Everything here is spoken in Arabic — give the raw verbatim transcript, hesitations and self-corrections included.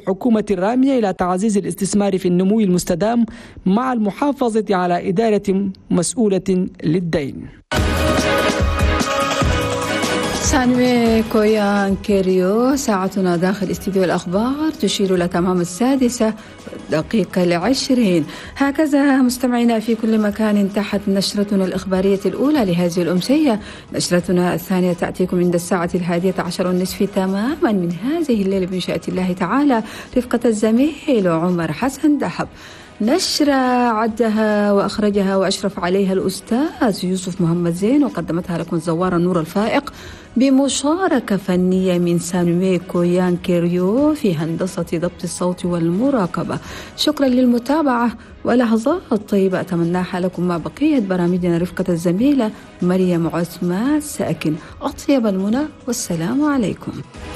الحكومة الرامية إلى تعزيز الاستثمار في النمو المستدام مع المحافظة على إدارة مسؤولة للدين. سانوي كويان كيريو، ساعتنا داخل استديو الأخبار تشير إلى تمام السادسة دقيقة العشرين. هكذا مستمعينا في كل مكان انتهت نشرتنا الإخبارية الأولى لهذه الأمسية. نشرتنا الثانية تأتيكم عند الساعة الهادية عشر والنصف تماما من هذه الليلة بمشيئة الله تعالى، رفقة الزميل عمر حسن دحب. نشرة عدها وأخرجها وأشرف عليها الأستاذ يوسف محمد زين، وقدمتها لكم زوار النور الفائق بمشاركة فنية من سانوي كويان كيريو في هندسة ضبط الصوت والمراقبة. شكرا للمتابعة ولحظات طيبة أتمناها لكم مع بقية برامجنا، رفقة الزميلة مريم عثمان ساكن. أطيب المنى والسلام عليكم.